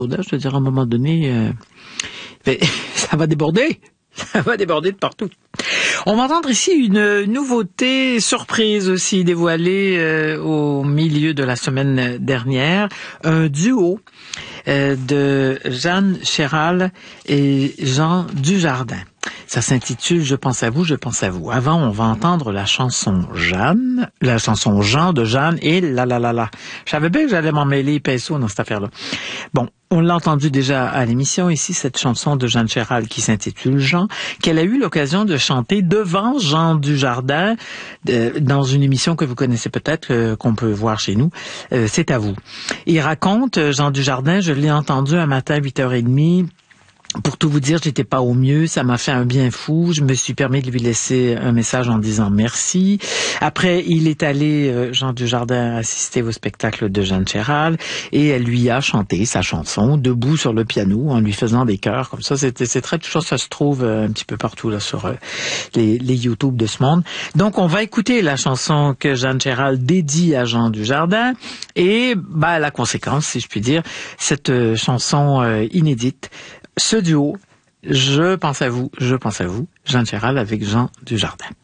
je veux dire, à un moment donné, ça va déborder. Ça va déborder de partout. On va entendre ici une nouveauté surprise aussi dévoilée au milieu de la semaine dernière. Un duo de Jeanne Chéral et Jean Dujardin. Ça s'intitule « Je pense à vous, je pense à vous ». Avant, on va entendre la chanson Jean de Jeanne et la. Je savais bien que j'allais m'en mêler pinceau dans cette affaire-là. Bon, on l'a entendu déjà à l'émission ici, cette chanson de Jeanne Chéral qui s'intitule Jean, qu'elle a eu l'occasion de chanter devant Jean Dujardin dans une émission que vous connaissez peut-être, qu'on peut voir chez nous. C'est à vous. Il raconte, Jean Dujardin, je l'ai entendu un matin à 8h30. Pour tout vous dire, j'étais pas au mieux, ça m'a fait un bien fou. Je me suis permis de lui laisser un message en disant merci. Après, il est allé, Jean Dujardin, assister au spectacle de Jeanne Chéral et elle lui a chanté sa chanson debout sur le piano en lui faisant des chœurs comme ça. C'est très touchant, ça se trouve un petit peu partout là sur les YouTube de ce monde. Donc, on va écouter la chanson que Jeanne Chéral dédie à Jean Dujardin et la conséquence, si je puis dire, cette chanson inédite. Ce duo, je pense à vous, Jeanne Chéral avec Jean Dujardin.